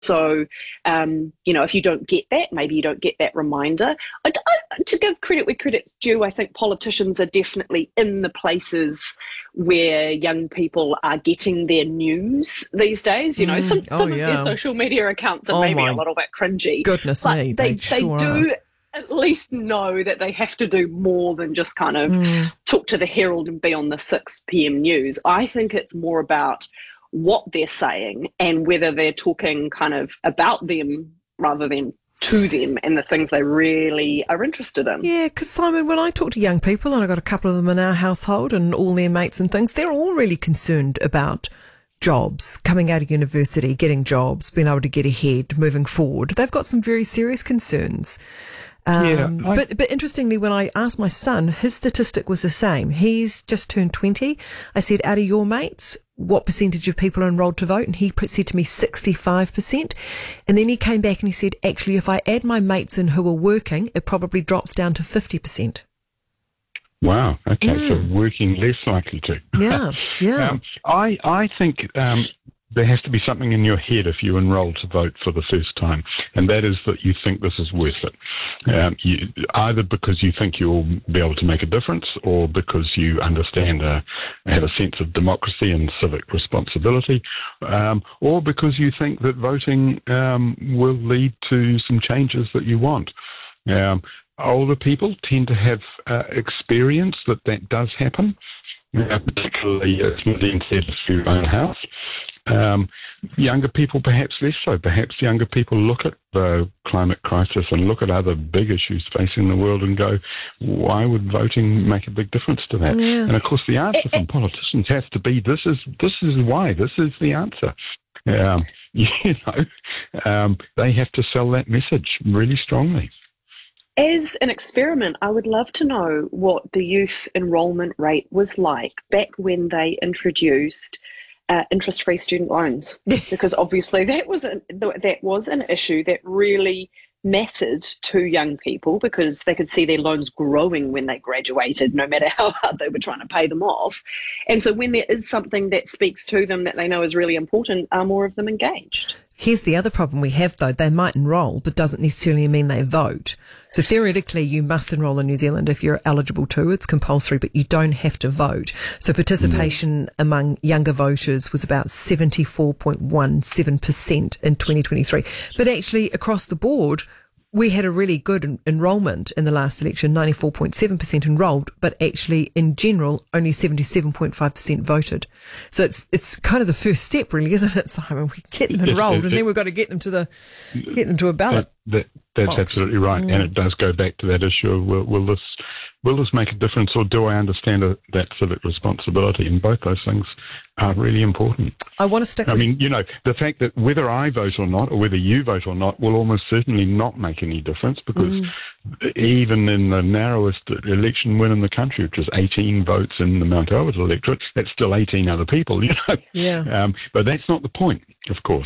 So, if you don't get that, maybe you don't get that reminder. To give credit where credit's due, I think politicians are definitely in the places where young people are getting their news these days. Some of their social media accounts are maybe a little bit cringy. Goodness but me, they sure do at least know that they have to do more than just kind of talk to the Herald and be on the 6 p.m. news. I think it's more about what they're saying and whether they're talking kind of about them rather than to them and the things they really are interested in. Yeah, because Simon, when I talk to young people, and I've got a couple of them in our household and all their mates and things, they're all really concerned about jobs, coming out of university, getting jobs, being able to get ahead, moving forward. They've got some very serious concerns. But interestingly, when I asked my son, his statistic was the same. He's just turned 20. I said, out of your mates, what percentage of people are enrolled to vote? And he said to me 65%. And then he came back and he said, actually, if I add my mates in who are working, it probably drops down to 50%. Wow. Okay. So working less likely to. Yeah. I think there has to be something in your head if you enroll to vote for the first time, and that is that you think this is worth it. Either because you think you'll be able to make a difference, or because you understand, have a sense of democracy and civic responsibility, or because you think that voting will lead to some changes that you want. Older people tend to have experience that does happen, particularly, as Nadine said, through your own house. Younger people perhaps less so. Perhaps younger people look at the climate crisis and look at other big issues facing the world and go, why would voting make a big difference to that? Yeah. And of course the answer from politicians has to be, this is why, this is the answer. They have to sell that message really strongly. As an experiment, I would love to know what the youth enrolment rate was like back when they introduced interest-free student loans, because obviously that was an issue that really mattered to young people, because they could see their loans growing when they graduated, no matter how hard they were trying to pay them off. And so when there is something that speaks to them that they know is really important, are more of them engaged? Here's the other problem we have, though. They might enrol, but doesn't necessarily mean they vote. So theoretically, you must enrol in New Zealand if you're eligible to. It's compulsory, but you don't have to vote. So participation among younger voters was about 74.17% in 2023. But actually, across the board, we had a really good enrolment in the last election, 94.7% enrolled, but actually in general, only 77.5% voted. So it's kind of the first step, really, isn't it, Simon? We get them enrolled, and then we've got to get them to a ballot. That's box. Absolutely right, and it does go back to that issue of will this make a difference, or do I understand that civic responsibility? And both those things are really important. I want to stick with... the fact that whether I vote or not, or whether you vote or not, will almost certainly not make any difference, because even in the narrowest election win in the country, which is 18 votes in the Mount Albert electorate, that's still 18 other people, Yeah. But that's not the point, of course.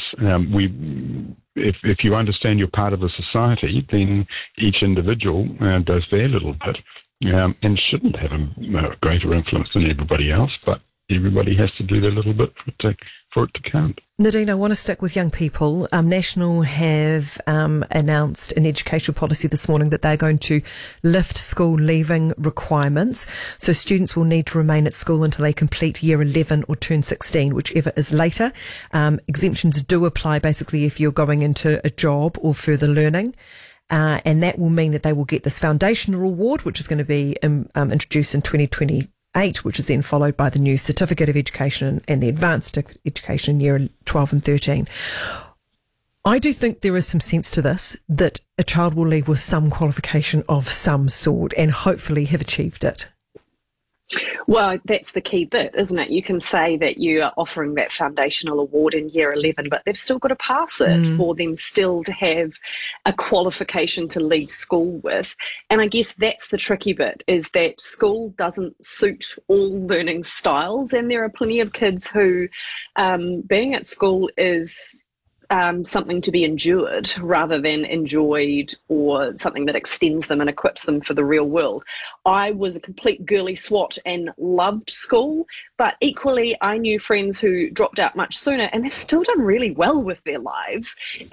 If you understand you're part of a society, then each individual does their little bit. And shouldn't have a greater influence than everybody else, but everybody has to do their little bit for it to count. Nadine, I want to stick with young people. National have announced an educational policy this morning that they're going to lift school leaving requirements. So students will need to remain at school until they complete year 11 or turn 16, whichever is later. Exemptions do apply basically if you're going into a job or further learning. And that will mean that they will get this foundational award, which is going to be introduced in 2028, which is then followed by the new certificate of education and the advanced education in year 12 and 13. I do think there is some sense to this, that a child will leave with some qualification of some sort and hopefully have achieved it. Well, that's the key bit, isn't it? You can say that you are offering that foundational award in year 11, but they've still got to pass it for them still to have a qualification to leave school with. And I guess that's the tricky bit, is that school doesn't suit all learning styles. And there are plenty of kids who being at school is something to be endured rather than enjoyed, or something that extends them and equips them for the real world. I was a complete girly swat and loved school, but equally I knew friends who dropped out much sooner and they've still done really well with their lives.